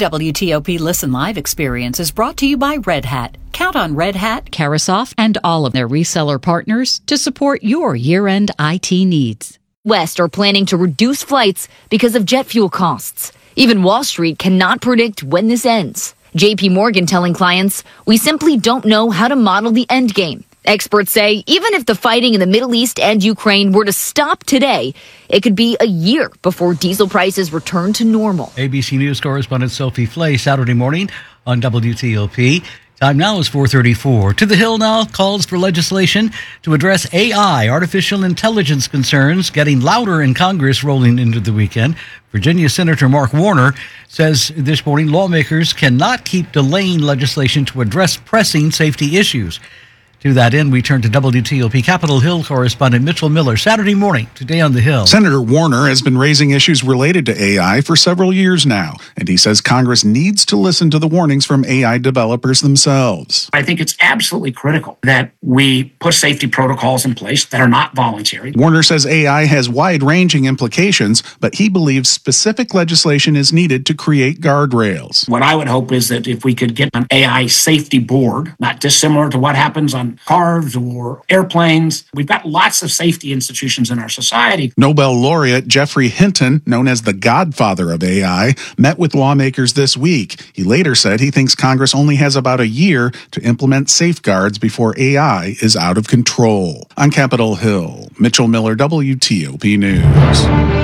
WTOP Listen Live experience is brought to you by Red Hat. Count on Red Hat, Carasoft, and all of their reseller partners to support your year-end IT needs. West are planning to reduce flights because of jet fuel costs. Even Wall Street cannot predict when this ends. JP Morgan telling clients, we simply don't know how to model the end game. Experts say even if the fighting in the Middle East and Ukraine were to stop today, it could be a year before diesel prices return to normal. ABC News correspondent Sophie Flay, Saturday morning on WTOP. Time now is 4:34. To the Hill now calls for legislation to address AI, artificial intelligence concerns, getting louder in Congress rolling into the weekend. Virginia Senator Mark Warner says this morning lawmakers cannot keep delaying legislation to address pressing safety issues. To that end, we turn to WTOP Capitol Hill correspondent Mitchell Miller. Saturday morning, today on the Hill. Senator Warner has been raising issues related to AI for several years now, and he says Congress needs to listen to the warnings from AI developers themselves. I think it's absolutely critical that we put safety protocols in place that are not voluntary. Warner says AI has wide-ranging implications, but he believes specific legislation is needed to create guardrails. What I would hope is that if we could get an AI safety board, not dissimilar to what happens on cars or airplanes. We've got lots of safety institutions in our society. Nobel laureate Geoffrey Hinton, known as the godfather of AI, met with lawmakers this week. He later said he thinks Congress only has about a year to implement safeguards before AI is out of control. On Capitol Hill, Mitchell Miller, WTOP News.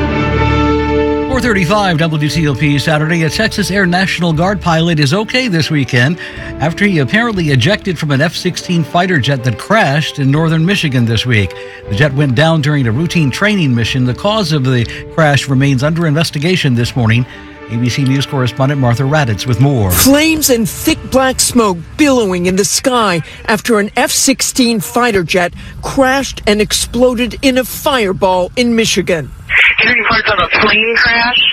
4:35 WTOP Saturday. A Texas Air National Guard pilot is okay this weekend after he apparently ejected from an F-16 fighter jet that crashed in northern Michigan this week. The jet went down during a routine training mission. The cause of the crash remains under investigation this morning. ABC News correspondent Martha Raddatz with more. Flames and thick black smoke billowing in the sky after an F-16 fighter jet crashed and exploded in a fireball in Michigan. Hearing parts of a plane crash.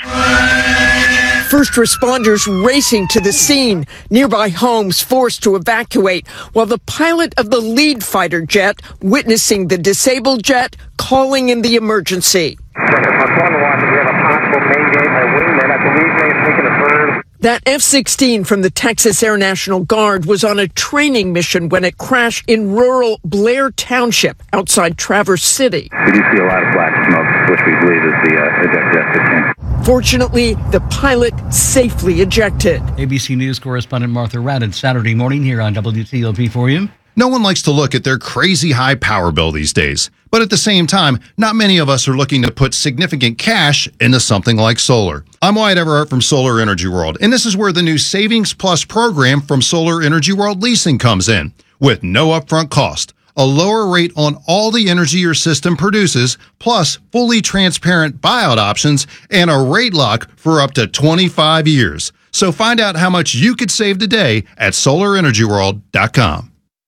First responders racing to the scene, nearby homes forced to evacuate, while the pilot of the lead fighter jet witnessing the disabled jet calling in the emergency. That F-16 from the Texas Air National Guard was on a training mission when it crashed in rural Blair Township outside Traverse City. We do see a lot of black smoke, which we believe is the ejected F-16. Fortunately, the pilot safely ejected. ABC News correspondent Martha Raddatz, Saturday morning here on WTOP for you. No one likes to look at their crazy high power bill these days. But at the same time, not many of us are looking to put significant cash into something like solar. I'm Wyatt Everhart from Solar Energy World, and this is where the new Savings Plus program from Solar Energy World Leasing comes in. With no upfront cost, a lower rate on all the energy your system produces, plus fully transparent buyout options, and a rate lock for up to 25 years. So find out how much you could save today at solarenergyworld.com.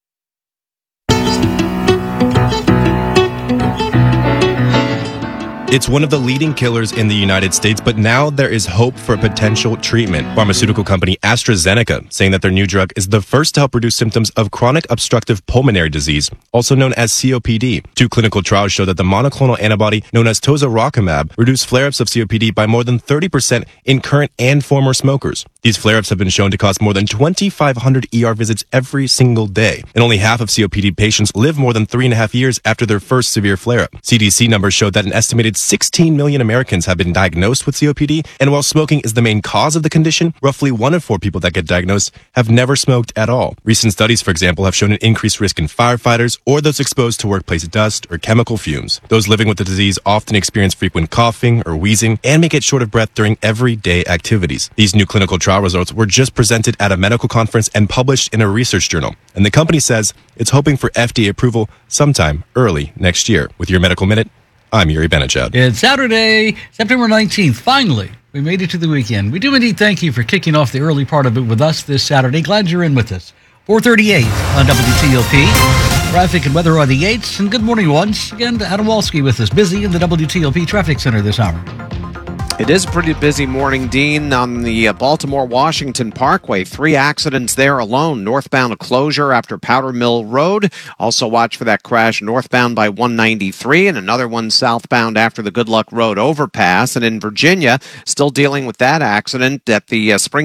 It's one of the leading killers in the United States, but now there is hope for potential treatment. Pharmaceutical company AstraZeneca saying that their new drug is the first to help reduce symptoms of chronic obstructive pulmonary disease, also known as COPD. 2 clinical trials show that the monoclonal antibody known as tozoracimab reduced flare-ups of COPD by more than 30% in current and former smokers. These flare-ups have been shown to cause more than 2,500 ER visits every single day, and only half of COPD patients live more than 3.5 years after their first severe flare-up. CDC numbers showed that an estimated 16 million Americans have been diagnosed with COPD, and while smoking is the main cause of the condition, roughly 1 in 4 people that get diagnosed have never smoked at all. Recent studies, for example, have shown an increased risk in firefighters or those exposed to workplace dust or chemical fumes. Those living with the disease often experience frequent coughing or wheezing and may get short of breath during everyday activities. These new clinical trial results were just presented at a medical conference and published in a research journal, and the company says it's hoping for FDA approval sometime early next year. With your Medical Minute, I'm Yuri Benachad. It's Saturday, September 19th. Finally, we made it to the weekend. We do indeed thank you for kicking off the early part of it with us this Saturday. Glad you're in with us. 4:38 on WTOP. Traffic and weather are the 8s. And good morning once again to Adam Walski with us. Busy in the WTOP Traffic Center this hour. It is a pretty busy morning, Dean, on the Baltimore-Washington Parkway. 3 accidents there alone. Northbound closure after Powder Mill Road. Also watch for that crash northbound by 193 and another one southbound after the Good Luck Road overpass. And in Virginia, still dealing with that accident at the Spring